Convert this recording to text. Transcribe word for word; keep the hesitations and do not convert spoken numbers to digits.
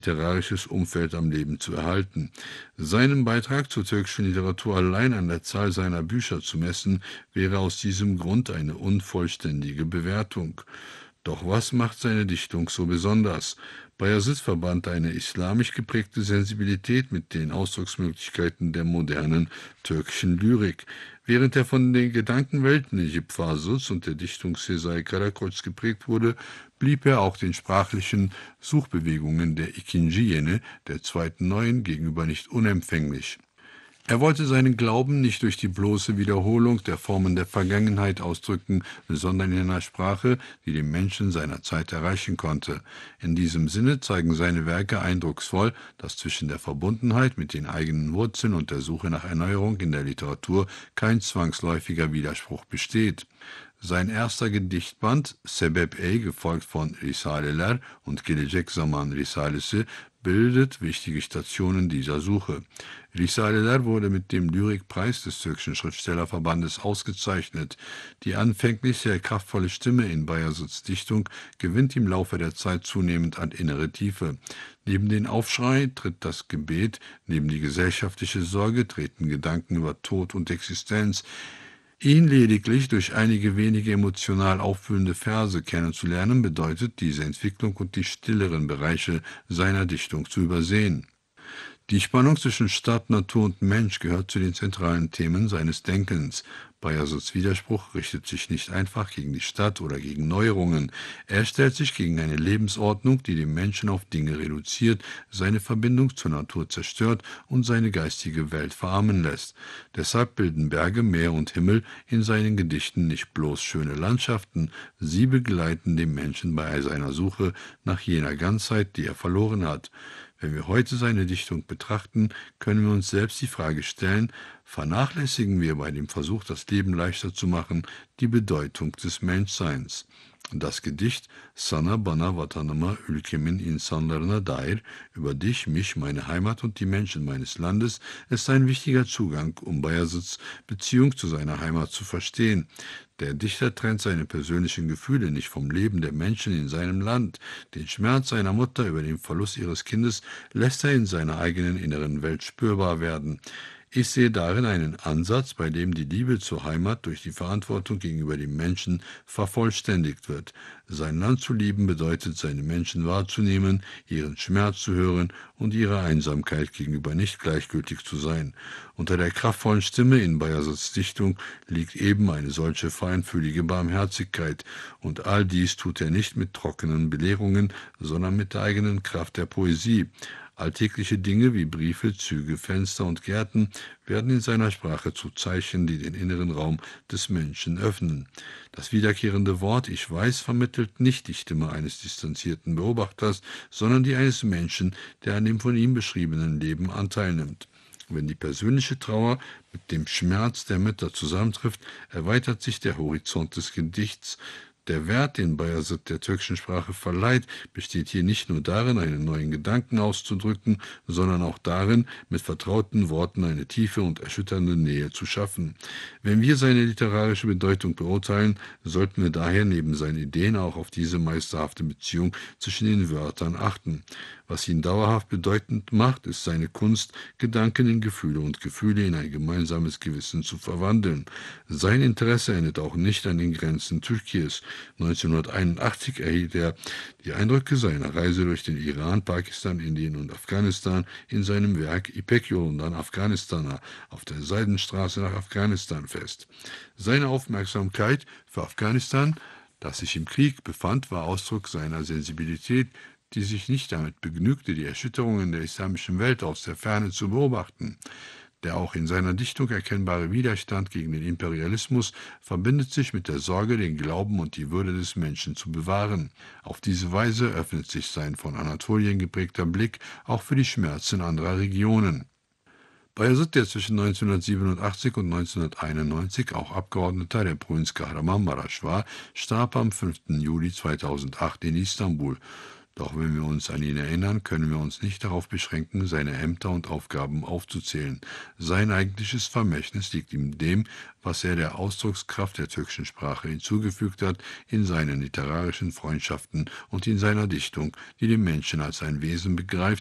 literarisches Umfeld am Leben zu erhalten. Seinen Beitrag zur türkischen Literatur allein an der Zahl seiner Bücher zu messen, wäre aus diesem Grund eine unvollständige Bewertung. Doch was macht seine Dichtung so besonders? Bayazid verband eine islamisch geprägte Sensibilität mit den Ausdrucksmöglichkeiten der modernen türkischen Lyrik. Während er von den Gedankenwelten Necip Fazıl's und der Dichtung Sezai Karakoçs geprägt wurde, blieb er auch den sprachlichen Suchbewegungen der ikinci Yeni, der zweiten Neuen, gegenüber nicht unempfänglich. Er wollte seinen Glauben nicht durch die bloße Wiederholung der Formen der Vergangenheit ausdrücken, sondern in einer Sprache, die den Menschen seiner Zeit erreichen konnte. In diesem Sinne zeigen seine Werke eindrucksvoll, dass zwischen der Verbundenheit mit den eigenen Wurzeln und der Suche nach Erneuerung in der Literatur kein zwangsläufiger Widerspruch besteht. Sein erster Gedichtband, Sebep Ey, gefolgt von Risaleler und Gelecek Zaman Risalesi, bildet wichtige Stationen dieser Suche. Risaleler wurde mit dem Lyrikpreis des türkischen Schriftstellerverbandes ausgezeichnet. Die anfänglich sehr kraftvolle Stimme in Bayazids Dichtung gewinnt im Laufe der Zeit zunehmend an innere Tiefe. Neben den Aufschrei tritt das Gebet, neben die gesellschaftliche Sorge treten Gedanken über Tod und Existenz. Ihn lediglich durch einige wenige emotional aufwühlende Verse kennenzulernen, bedeutet, diese Entwicklung und die stilleren Bereiche seiner Dichtung zu übersehen. Die Spannung zwischen Stadt, Natur und Mensch gehört zu den zentralen Themen seines Denkens. Bayazids Widerspruch richtet sich nicht einfach gegen die Stadt oder gegen Neuerungen. Er stellt sich gegen eine Lebensordnung, die den Menschen auf Dinge reduziert, seine Verbindung zur Natur zerstört und seine geistige Welt verarmen lässt. Deshalb bilden Berge, Meer und Himmel in seinen Gedichten nicht bloß schöne Landschaften, sie begleiten den Menschen bei seiner Suche nach jener Ganzheit, die er verloren hat. Wenn wir heute seine Dichtung betrachten, können wir uns selbst die Frage stellen, vernachlässigen wir bei dem Versuch, das Leben leichter zu machen, die Bedeutung des Menschseins. Das Gedicht Sana Bana Vatanıma Ülkemin insanlarına dair über dich, mich, meine Heimat und die Menschen meines Landes ist ein wichtiger Zugang, um Bayazids Beziehung zu seiner Heimat zu verstehen. Der Dichter trennt seine persönlichen Gefühle nicht vom Leben der Menschen in seinem Land. Den Schmerz seiner Mutter über den Verlust ihres Kindes lässt er in seiner eigenen inneren Welt spürbar werden. Ich sehe darin einen Ansatz, bei dem die Liebe zur Heimat durch die Verantwortung gegenüber dem Menschen vervollständigt wird. Sein Land zu lieben bedeutet, seine Menschen wahrzunehmen, ihren Schmerz zu hören und ihrer Einsamkeit gegenüber nicht gleichgültig zu sein. Unter der kraftvollen Stimme in Bayazids Dichtung liegt eben eine solche feinfühlige Barmherzigkeit, und all dies tut er nicht mit trockenen Belehrungen, sondern mit der eigenen Kraft der Poesie. Alltägliche Dinge wie Briefe, Züge, Fenster und Gärten werden in seiner Sprache zu Zeichen, die den inneren Raum des Menschen öffnen. Das wiederkehrende Wort Ich weiß vermittelt nicht die Stimme eines distanzierten Beobachters, sondern die eines Menschen, der an dem von ihm beschriebenen Leben Anteil nimmt. Wenn die persönliche Trauer mit dem Schmerz der Mütter zusammentrifft, erweitert sich der Horizont des Gedichts. Der Wert, den Bayazid der türkischen Sprache verleiht, besteht hier nicht nur darin, einen neuen Gedanken auszudrücken, sondern auch darin, mit vertrauten Worten eine tiefe und erschütternde Nähe zu schaffen. Wenn wir seine literarische Bedeutung beurteilen, sollten wir daher neben seinen Ideen auch auf diese meisterhafte Beziehung zwischen den Wörtern achten. Was ihn dauerhaft bedeutend macht, ist seine Kunst, Gedanken in Gefühle und Gefühle in ein gemeinsames Gewissen zu verwandeln. Sein Interesse endet auch nicht an den Grenzen Türkiens. neunzehnhunderteinundachtzig erhielt er die Eindrücke seiner Reise durch den Iran, Pakistan, Indien und Afghanistan in seinem Werk İpek Yolundan Afganistan'a auf der Seidenstraße nach Afghanistan fest. Seine Aufmerksamkeit für Afghanistan, das sich im Krieg befand, war Ausdruck seiner Sensibilität, die sich nicht damit begnügte, die Erschütterungen der islamischen Welt aus der Ferne zu beobachten. Der auch in seiner Dichtung erkennbare Widerstand gegen den Imperialismus verbindet sich mit der Sorge, den Glauben und die Würde des Menschen zu bewahren. Auf diese Weise öffnet sich sein von Anatolien geprägter Blick auch für die Schmerzen anderer Regionen. Bayazid, der zwischen neunzehnhundertsiebenundachtzig und neunzehnhunderteinundneunzig auch Abgeordneter der Provinz Kahramanmaraş war, starb am fünften Juli zweitausendacht in Istanbul. Doch wenn wir uns an ihn erinnern, können wir uns nicht darauf beschränken, seine Ämter und Aufgaben aufzuzählen. Sein eigentliches Vermächtnis liegt in dem, was er der Ausdruckskraft der türkischen Sprache hinzugefügt hat, in seinen literarischen Freundschaften und in seiner Dichtung, die den Menschen als ein Wesen begreift,